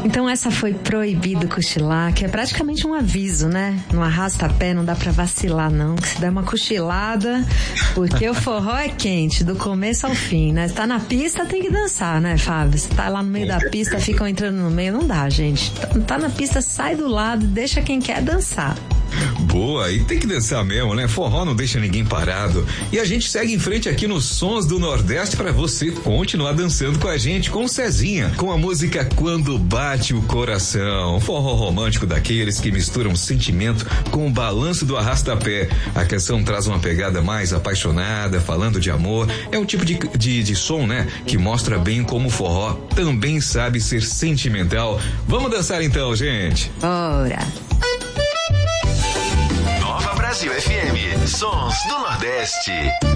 Então essa foi Proibido Cochilar, que é praticamente um aviso, né? Não arrasta pé, não dá pra vacilar não, que se der uma cochilada, porque o forró é quente, do começo ao fim, né? Tá na pista, tem que dançar, né, Fábio? Você tá lá no meio da pista, ficam entrando no meio, não dá, gente. Tá na pista, sai do lado, deixa quem quer dançar. Boa, e tem que dançar mesmo, né? Forró não deixa ninguém parado. E a gente segue em frente aqui nos Sons do Nordeste para você continuar dançando com a gente, com o Cezinha, com a música Quando Bate o Coração. Forró romântico daqueles que misturam sentimento com o balanço do arrasta-pé. A canção traz uma pegada mais apaixonada, falando de amor. É um tipo de som, né? Que mostra bem como o forró também sabe ser sentimental. Vamos dançar então, gente. Bora! Brasil FM, Sons do Nordeste.